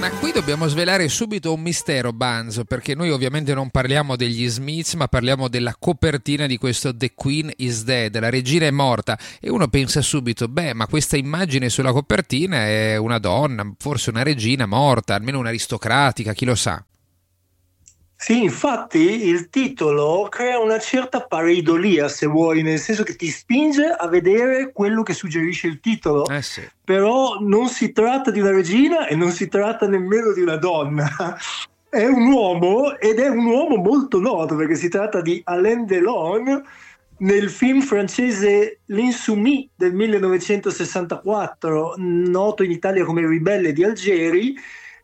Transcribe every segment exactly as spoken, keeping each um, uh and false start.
Ma qui dobbiamo svelare subito un mistero, Banzo, perché noi ovviamente non parliamo degli Smiths, ma parliamo della copertina di questo The Queen is Dead, la regina è morta, e uno pensa subito, beh, ma questa immagine sulla copertina è una donna, forse una regina morta, almeno un'aristocratica, chi lo sa. Sì, infatti il titolo crea una certa pareidolia, se vuoi, nel senso che ti spinge a vedere quello che suggerisce il titolo, Eh sì. però non si tratta di una regina e non si tratta nemmeno di una donna. È un uomo ed è un uomo molto noto perché si tratta di Alain Delon nel film francese L'Insoumis del millenovecentosessantaquattro, noto in Italia come Ribelle di Algeri.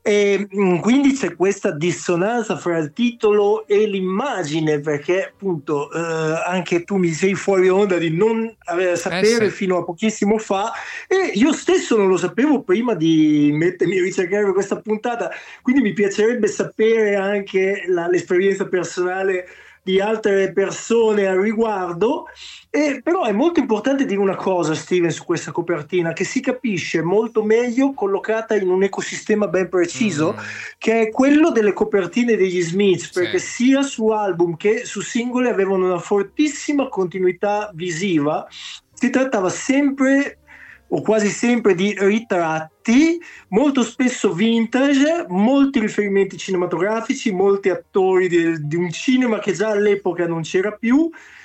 E mm, quindi c'è questa dissonanza fra il titolo e l'immagine, perché appunto eh, anche tu mi sei fuori onda di non avere a Eh sì. sapere fino a pochissimo fa, e io stesso non lo sapevo prima di mettermi a ricercare questa puntata, quindi mi piacerebbe sapere anche la- l'esperienza personale di altre persone al riguardo. E però è molto importante dire una cosa, Steven, su questa copertina, che si capisce molto meglio collocata in un ecosistema ben preciso, Mm, che è quello delle copertine degli Smiths, sì. perché sia su album che su singoli avevano una fortissima continuità visiva. Si trattava sempre o quasi sempre di ritratti, molto spesso vintage, molti riferimenti cinematografici, molti attori di, di un cinema che già all'epoca non c'era più,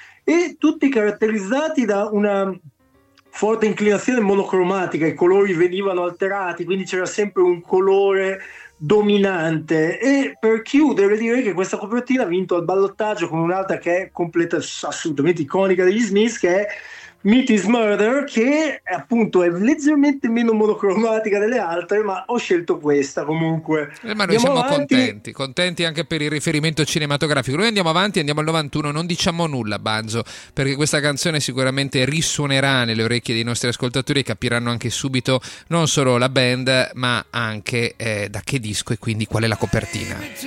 e tutti caratterizzati da una forte inclinazione monocromatica, i colori venivano alterati, quindi c'era sempre un colore dominante. E per chiudere direi che questa copertina ha vinto al ballottaggio con un'altra che è completa, assolutamente iconica degli Smiths, che è Meat is Murder, che appunto è leggermente meno monocromatica delle altre, ma ho scelto questa comunque. Eh, ma noi Andiamo siamo avanti. contenti, contenti anche per il riferimento cinematografico. Noi andiamo avanti, andiamo al novantuno, non diciamo nulla, Banzo, perché questa canzone sicuramente risuonerà nelle orecchie dei nostri ascoltatori e capiranno anche subito non solo la band, ma anche eh, da che disco e quindi qual è la copertina.